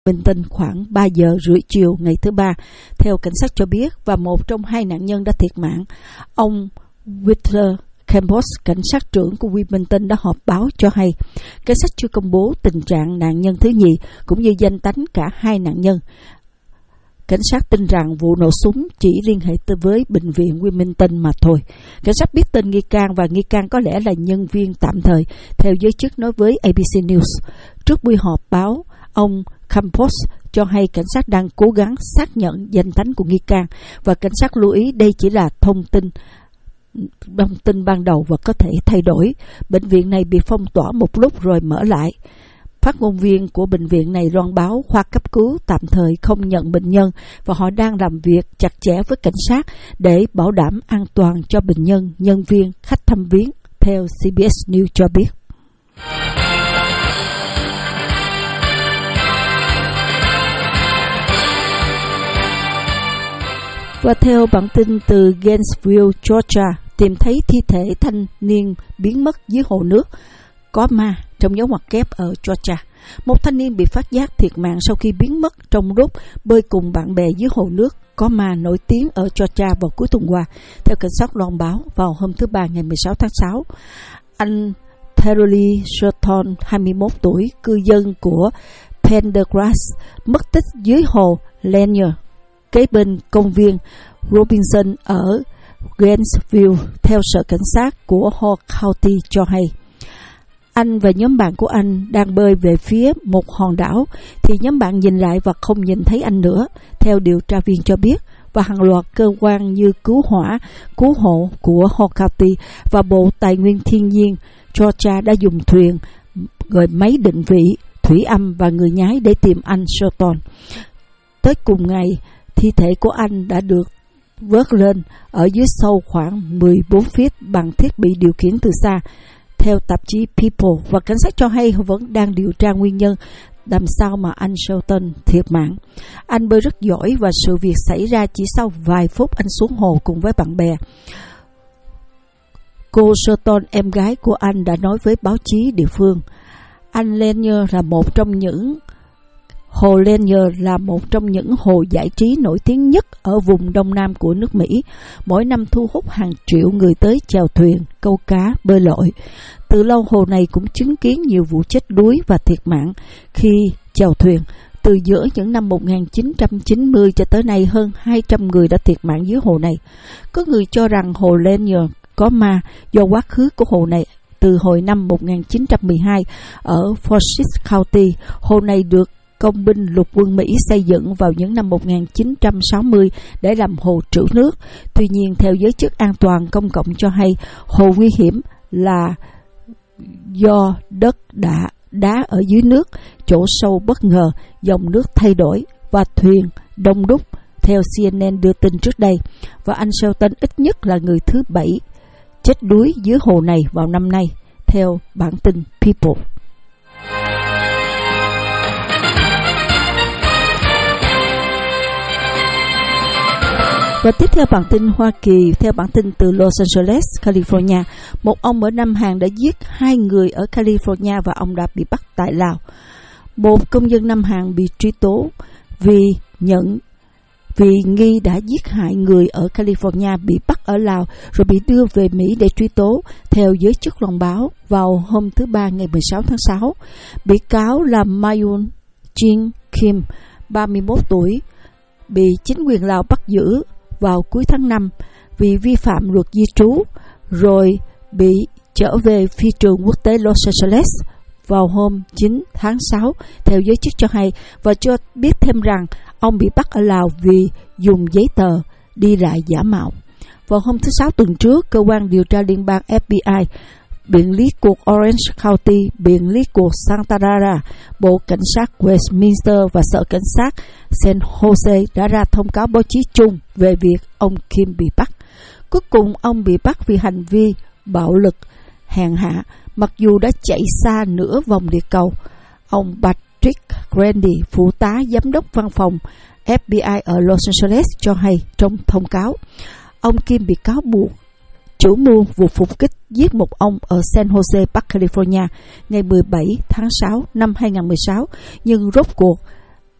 Bình Tân khoảng 3 giờ rưỡi chiều ngày thứ Ba, theo cảnh sát cho biết, và một trong 2 nạn nhân đã thiệt mạng. Ông Victor Campos, cảnh sát trưởng của Wilmington đã họp báo cho hay, cảnh sát chưa công bố tình trạng nạn nhân thứ nhì cũng như danh tánh cả 2 nạn nhân. Cảnh sát tin rằng vụ nổ súng chỉ liên hệ với bệnh viện Wilmington mà thôi. Cảnh sát biết tên nghi can và nghi can có lẽ là nhân viên tạm thời, theo giới chức nói với ABC News. Trước buổi họp báo, ông Campos cho hay cảnh sát đang cố gắng xác nhận danh tánh của nghi can và cảnh sát lưu ý đây chỉ là thông tin ban đầu và có thể thay đổi. Bệnh viện này bị phong tỏa một lúc rồi mở lại. Phát ngôn viên của bệnh viện này loan báo khoa cấp cứu tạm thời không nhận bệnh nhân và họ đang làm việc chặt chẽ với cảnh sát để bảo đảm an toàn cho bệnh nhân, nhân viên, khách thăm viếng, theo CBS News cho biết. Và theo bản tin từ Gainesville, Georgia, tìm thấy thi thể thanh niên biến mất dưới hồ nước có ma trong dấu ngoặc kép ở Georgia. Một thanh niên bị phát giác thiệt mạng sau khi biến mất trong lúc bơi cùng bạn bè dưới hồ nước có ma nổi tiếng ở Georgia vào cuối tuần qua, theo cảnh sát loan báo vào hôm thứ Ba ngày 16 tháng 6. Anh Terry Shelton, 21 tuổi, cư dân của Pendergrass, mất tích dưới hồ Lanier, kế bên công viên Robinson ở Gainesville, theo sở cảnh sát của Hall County cho hay. Anh và nhóm bạn của anh đang bơi về phía một hòn đảo thì nhóm bạn nhìn lại và không nhìn thấy anh nữa, theo điều tra viên cho biết, và hàng loạt cơ quan như cứu hỏa, cứu hộ của Hall County và Bộ Tài nguyên Thiên nhiên Georgia đã dùng thuyền, gọi máy định vị, thủy âm và người nhái để tìm anh Shelton. Tới cùng ngày, thi thể của anh đã được vớt lên ở dưới sâu khoảng 14 feet bằng thiết bị điều khiển từ xa, theo tạp chí People, và cảnh sát cho hay họ vẫn đang điều tra nguyên nhân làm sao mà anh Shelton thiệt mạng. Anh bơi rất giỏi và sự việc xảy ra chỉ sau vài phút anh xuống hồ cùng với bạn bè. Cô Shelton, em gái của anh, đã nói với báo chí địa phương. Anh Lanier là một trong những Hồ Lanier là một trong những hồ giải trí nổi tiếng nhất ở vùng đông nam của nước Mỹ. Mỗi năm thu hút hàng triệu người tới chèo thuyền, câu cá, bơi lội. Từ lâu hồ này cũng chứng kiến nhiều vụ chết đuối và thiệt mạng khi chèo thuyền. Từ giữa những năm 1990 cho tới nay, hơn 200 người đã thiệt mạng dưới hồ này. Có người cho rằng hồ Lanier có ma do quá khứ của hồ này. Từ hồi năm 1912 ở Forsyth County, hồ này được công binh lục quân Mỹ xây dựng vào những năm 1960 để làm hồ trữ nước. Tuy nhiên, theo giới chức an toàn công cộng cho hay, hồ nguy hiểm là do đất đá ở dưới nước, chỗ sâu bất ngờ, dòng nước thay đổi và thuyền đông đúc, theo CNN đưa tin trước đây. Và anh Shelton ít nhất là người thứ 7 chết đuối dưới hồ này vào năm nay, theo bản tin People. Và tiếp theo bản tin Hoa Kỳ, theo bản tin từ Los Angeles, California, một ông ở Nam Hàn đã giết 2 người ở California và ông đã bị bắt tại Lào. Một công dân Nam Hàn bị truy tố vì nghi đã giết hại người ở California, bị bắt ở Lào rồi bị đưa về Mỹ để truy tố, theo giới chức loan báo vào hôm thứ Ba ngày 16 tháng 6. Bị cáo là Mayun Jin Kim, 31 tuổi, bị chính quyền Lào bắt giữ vào cuối tháng 5 vì vi phạm luật di trú, rồi bị trở về phi trường quốc tế Los Angeles vào hôm 9 tháng 6, theo giới chức cho hay, và cho biết thêm rằng ông bị bắt ở Lào vì dùng giấy tờ đi lại giả mạo. Vào hôm thứ Sáu tuần trước, cơ quan điều tra liên bang FBI, Viện lý cuộc Orange County, Viện lý cuộc Santa Clara, Bộ Cảnh sát Westminster và Sở Cảnh sát San Jose đã ra thông cáo báo chí chung về việc ông Kim bị bắt. Cuối cùng, ông bị bắt vì hành vi bạo lực hèn hạ, mặc dù đã chạy xa nửa vòng địa cầu. Ông Patrick Grandy, phụ tá giám đốc văn phòng FBI ở Los Angeles, cho hay trong thông cáo, ông Kim bị cáo buộc chủ mưu vụ phục kích giết một ông ở San Jose, Bắc California ngày 17 tháng 6 năm 2016, nhưng rốt cuộc